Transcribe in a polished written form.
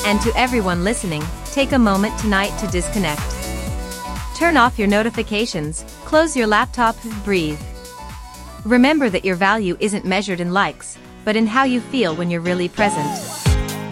And to everyone listening, take a moment tonight to disconnect. Turn off your notifications, close your laptop, breathe. Remember that your value isn't measured in likes, but in how you feel when you're really present.